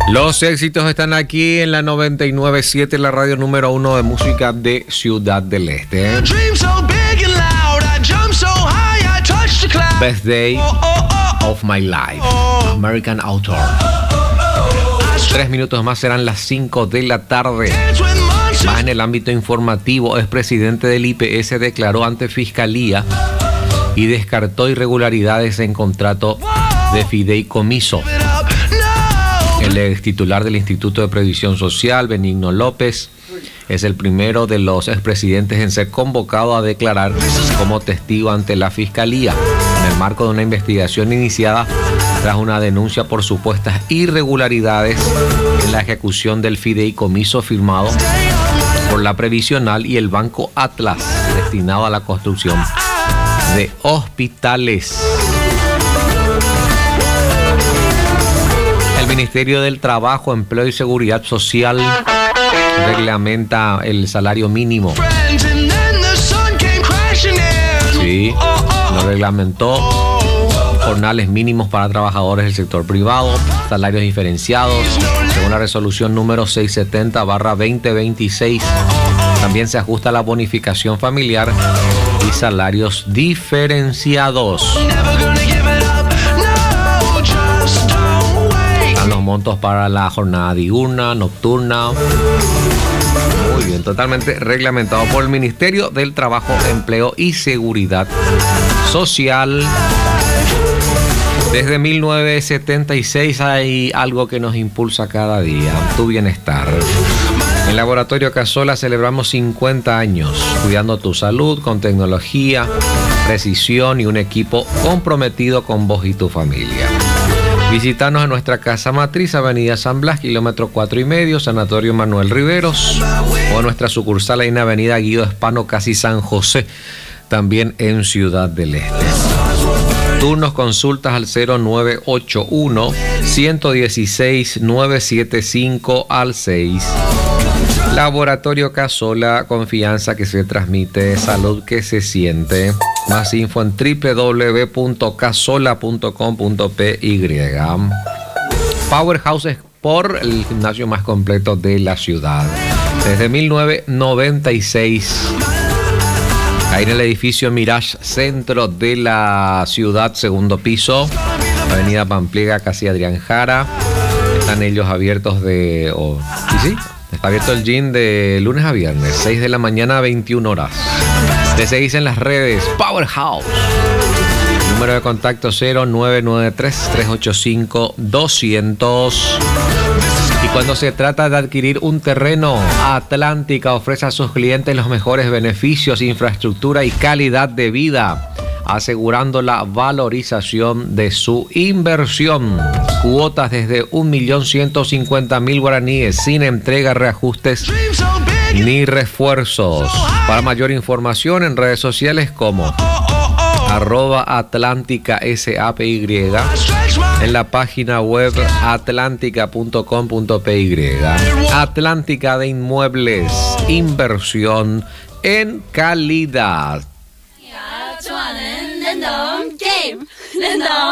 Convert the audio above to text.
Los éxitos están aquí en la 99.7, la radio número 1 de música de Ciudad del Este. Best Day of My Life, American Author. 3 minutos más serán las 5 de la tarde. Más en el ámbito informativo, expresidente del IPS declaró ante Fiscalía y descartó irregularidades en contrato de fideicomiso. El ex titular del Instituto de Previsión Social, Benigno López, es el primero de los expresidentes en ser convocado a declarar como testigo ante la Fiscalía, en el marco de una investigación iniciada tras una denuncia por supuestas irregularidades en la ejecución del fideicomiso firmado por la Previsional y el Banco Atlas, destinado a la construcción de hospitales. El Ministerio del Trabajo, Empleo y Seguridad Social reglamenta el salario mínimo. Sí, lo reglamentó. Jornales mínimos para trabajadores del sector privado, salarios diferenciados, según la resolución número 670/2026. También se ajusta la bonificación familiar y salarios diferenciados. Están los montos para la jornada diurna, nocturna. Muy bien, totalmente reglamentado por el Ministerio del Trabajo, Empleo y Seguridad Social. Desde 1976 hay algo que nos impulsa cada día, tu bienestar. En Laboratorio Casola celebramos 50 años, cuidando tu salud con tecnología, precisión y un equipo comprometido con vos y tu familia. Visítanos en nuestra casa matriz, Avenida San Blas, kilómetro 4,5, Sanatorio Manuel Riveros, o nuestra sucursal en Avenida Guido Espano, casi San José, también en Ciudad del Este. Turnos, consultas al 0981-116-975 al 6. Laboratorio Casola, confianza que se transmite, salud que se siente. Más info en www.casola.com.py. Powerhouse Sport, el gimnasio más completo de la ciudad. Desde 1996. Ahí en el edificio Mirage, centro de la ciudad, segundo piso, Avenida Pampliega, casi Adrián Jara. Están ellos abiertos sí, está abierto el gym de lunes a viernes, 6 de la mañana a 21 horas. Te seguís en las redes, Powerhouse. Número de contacto 0993-385-200. Y cuando se trata de adquirir un terreno, Atlántica ofrece a sus clientes los mejores beneficios, infraestructura y calidad de vida, asegurando la valorización de su inversión. Cuotas desde 1.150.000 guaraníes, sin entrega, reajustes ni refuerzos. Para mayor información en redes sociales como @AtlánticaSAPY, en la página web atlántica.com.py. Atlántica de Inmuebles, inversión en calidad.